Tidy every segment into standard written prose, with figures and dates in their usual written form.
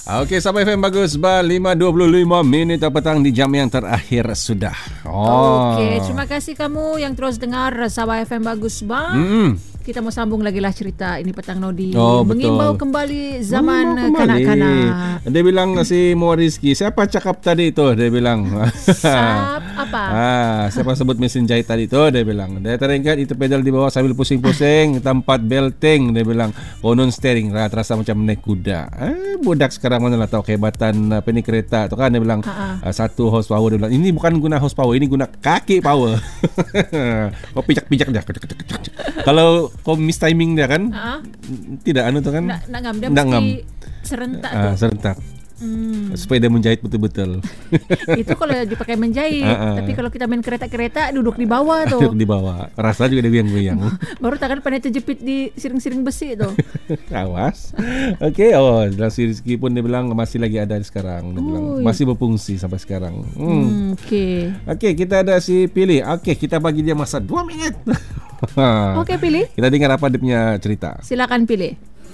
Okey, Sabah FM bagus. 5:25 minit petang di jam yang terakhir sudah. Okey, terima kasih kamu yang terus dengar Sabah FM bagus bang. Kita mau sambung lagi lah cerita ini petang Nodi. Mengimbau kembali zaman kanak-kanak. Dia bilang si Rizky, siapa cakap tadi tu? Dia bilang. Apa? Siapa sebut mesin jahit tadi tu? Dia bilang. Dia teringat itu pedal di bawah sambil pusing-pusing, tempat belting. Dia bilang konon steering terasa macam naik kuda. Budak sekarang mana lah tahu kehebatan ni kereta tu kan. Dia bilang 1 horsepower. Dia bilang ini bukan guna horsepower, ini guna kaki power. Kau pijak-pijak dah. Kalau kau miss timing dia kan, tidak tu kan, nak ngam dia mesti serentak tu. Serentak. Supaya dia menjahit betul-betul. Itu kalau dipakai menjahit. Tapi kalau kita main kereta-kereta duduk di bawah tu. Duduk di bawah. Rasa juga dia goyang-goyang. Baru takkan pandai terjepit di siring-siring besi tu. Awas. Okey, dan si Rizky pun dia bilang masih lagi ada sekarang. Dia bilang masih berfungsi sampai sekarang. Okey, kita ada si Pilih. Okey, kita bagi dia masa 2 minit. Okey, Pilih. Kita dengar apa dia punya cerita. Silakan Pilih.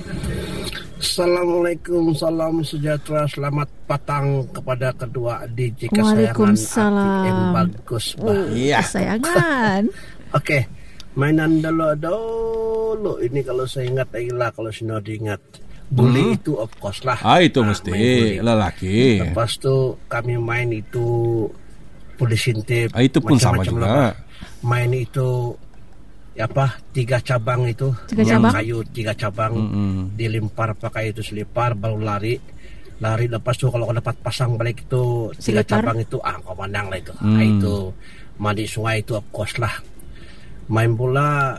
Assalamualaikum, salam sejahtera, selamat petang kepada kedua DJ kesayangan Waalaikumsalam. yang bagus. Kesayangan. Okey, mainan dulu. Ini kalau saya ingat lagi lah, kalau Sino diingat. Bully itu of course lah. Itu mesti lelaki. Lepas tu kami main itu polisi intip. Itu pun sama juga. Main itu 3 cabang itu, yang kayu 3 cabang, dilempar pakai itu selipar, baru lari lepas tu kalau dapat pasang balik itu 3 cabang itu, kau menang lah itu. Itu mandi sungai itu of course lah. Main bola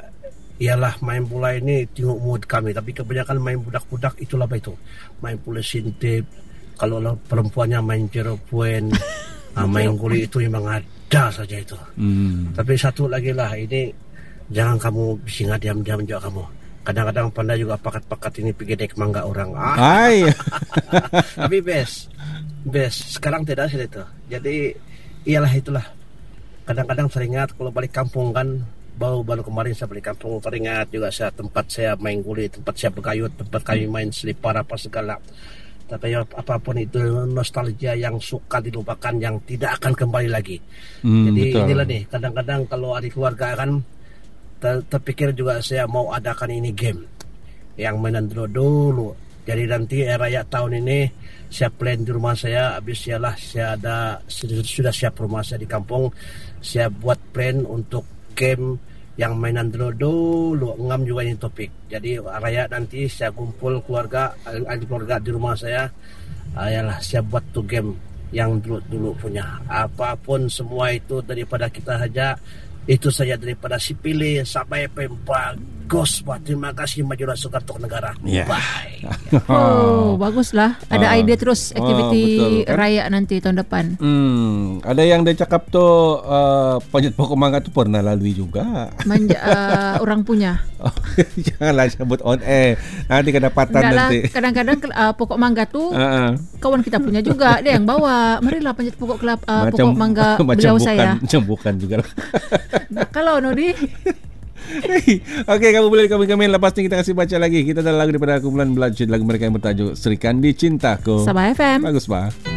ini tengok mood kami, tapi kebanyakan main budak-budak itulah itu, main polisi intip. Kalau perempuannya main 0 point, main guli itu memang ada saja itu. Tapi satu lagi lah, ini jangan kamu singa diam-diam juga kamu. Kadang-kadang pandai juga pakat-pakat ini pergi dek mangga orang. Tapi best. Sekarang tidak sih itu. Jadi itulah. Kadang-kadang teringat kalau balik kampung kan, baru kemarin saya balik kampung, teringat juga tempat saya main guli, tempat saya bergayut, tempat kami main selipar apa segala. Tapi apapun itu nostalgia yang suka dilupakan, yang tidak akan kembali lagi. Jadi betul. Inilah nih, kadang-kadang kalau ada keluarga kan, terpikir juga saya mau adakan ini game yang mainan dulu. Jadi nanti raya tahun ini saya plan di rumah saya, habis saya sudah siap rumah saya di kampung, saya buat plan untuk game yang mainan dulu. Ngam juga ini topik. Jadi raya nanti saya kumpul keluarga di rumah saya, saya buat tuh game yang dulu punya. Apapun semua itu daripada kita saja. Itu saja daripada si Pilih. Sampai bagus. Terima kasih Majulah Soekarno Negara. Bye. Baguslah. Ada idea terus aktiviti raya nanti tahun depan. Ada yang dia cakap tu panjat pokok mangga tu pernah lalui juga. Orang punya. Janganlah sebut on air. Nanti kedapatan nanti. Kadang-kadang pokok mangga tu kawan kita punya juga. Dia yang bawa. Marilah panjat pokok mangga beliau saya. Macam bukan juga. Kalau Nodi. Okey, kamu boleh komen lepas ni kita kasih baca lagi. Kita ada lagu daripada kumpulan Bloodshed, lagu mereka yang bertajuk Sri Kandi Cintaku. Sabah FM. Bagus, Pak.